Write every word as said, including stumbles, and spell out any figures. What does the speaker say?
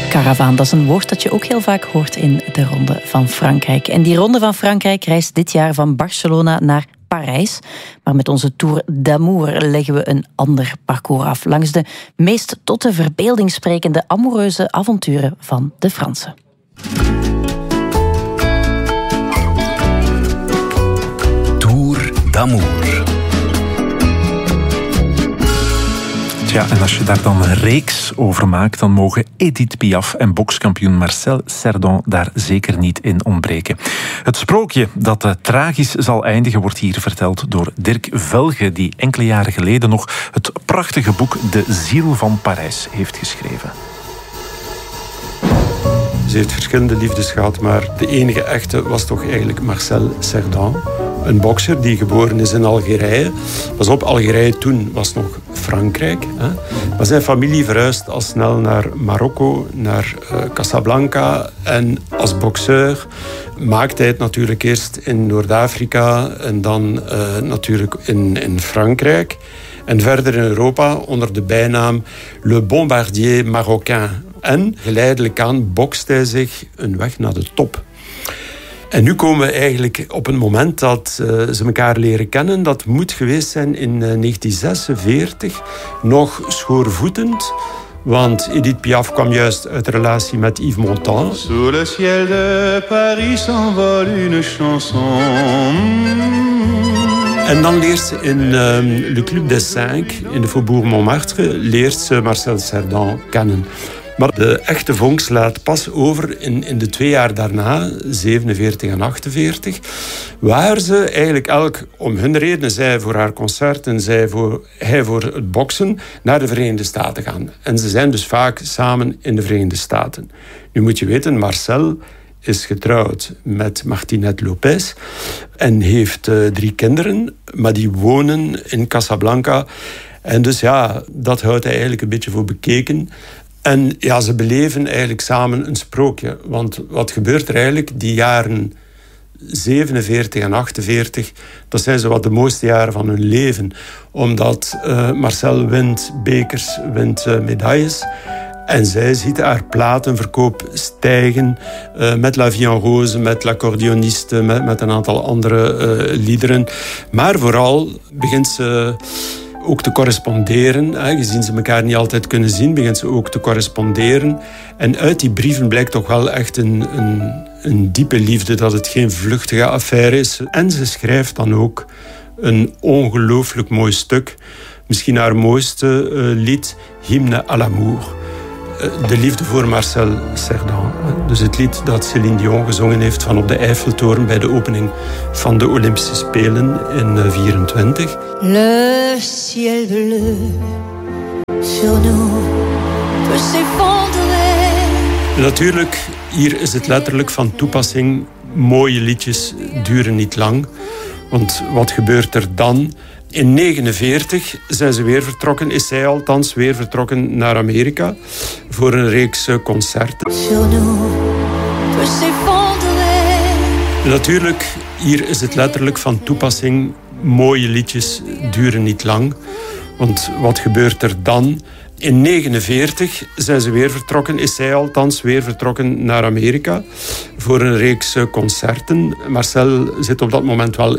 Caravaan, dat is een woord dat je ook heel vaak hoort in de Ronde van Frankrijk. En die Ronde van Frankrijk reist dit jaar van Barcelona naar Parijs. Maar met onze Tour d'Amour leggen we een ander parcours af. Langs de meest tot de verbeelding sprekende amoureuze avonturen van de Fransen. Tour d'Amour. Ja, en als je daar dan een reeks over maakt, dan mogen Edith Piaf en bokskampioen Marcel Cerdan daar zeker niet in ontbreken. Het sprookje dat uh, tragisch zal eindigen wordt hier verteld door Dirk Velge, die enkele jaren geleden nog het prachtige boek De Ziel van Parijs heeft geschreven. Ze heeft verschillende liefdes gehad, maar de enige echte was toch eigenlijk Marcel Cerdan. Een bokser die geboren is in Algerije. Pas op, Algerije toen was nog Frankrijk. Hè? Maar zijn familie verhuisde al snel naar Marokko, naar uh, Casablanca. En als bokseur maakte hij het natuurlijk eerst in Noord-Afrika en dan uh, natuurlijk in, in Frankrijk. En verder in Europa onder de bijnaam Le Bombardier Marocain. En geleidelijk aan bokst hij zich een weg naar de top. En nu komen we eigenlijk op een moment dat uh, ze elkaar leren kennen. Dat moet geweest zijn in uh, negentien zesenveertig, nog schoorvoetend. Want Edith Piaf kwam juist uit de relatie met Yves Montand. Sous le ciel de Paris s'envole une chanson. En dan leert ze in uh, Le Club des Cinq, in de Faubourg Montmartre, leert ze Marcel Cerdan kennen. Maar de echte vonk slaat pas over in, in de twee jaar daarna, zevenenveertig en achtenveertig, waar ze eigenlijk elk om hun redenen, zij voor haar concerten, zij voor, hij voor het boksen, naar de Verenigde Staten gaan. En ze zijn dus vaak samen in de Verenigde Staten. Nu moet je weten, Marcel is getrouwd met Martinette Lopez en heeft uh, drie kinderen, maar die wonen in Casablanca. En dus ja, dat houdt hij eigenlijk een beetje voor bekeken. En ja, ze beleven eigenlijk samen een sprookje. Want wat gebeurt er eigenlijk? Die jaren zevenenveertig en achtenveertig, dat zijn zo wat de mooiste jaren van hun leven. Omdat uh, Marcel wint bekers, wint uh, medailles. En zij ziet haar platenverkoop stijgen uh, met La Vie en Rose, met L'Accordioniste, met, met een aantal andere uh, liederen. Maar vooral begint ze ook te corresponderen. Hè. Gezien ze elkaar niet altijd kunnen zien, begint ze ook te corresponderen. En uit die brieven blijkt toch wel echt een, een, een diepe liefde, dat het geen vluchtige affaire is. En ze schrijft dan ook een ongelooflijk mooi stuk. Misschien haar mooiste uh, lied, Hymne à l'amour. De liefde voor Marcel Cerdan. Dus het lied dat Céline Dion gezongen heeft van op de Eiffeltoren bij de opening van de Olympische Spelen in negentien vierentwintig. Le ciel bleu sur nous peut s'effondrer. Natuurlijk, hier is het letterlijk van toepassing. Mooie liedjes duren niet lang. Want wat gebeurt er dan? In negentien negenenveertig zijn ze weer vertrokken, is zij althans weer vertrokken naar Amerika voor een reeks concerten. Natuurlijk, hier is het letterlijk van toepassing. Mooie liedjes duren niet lang. Want wat gebeurt er dan? In negentien negenenveertig zijn ze weer vertrokken, is zij althans weer vertrokken naar Amerika voor een reeks concerten. Marcel zit op dat moment wel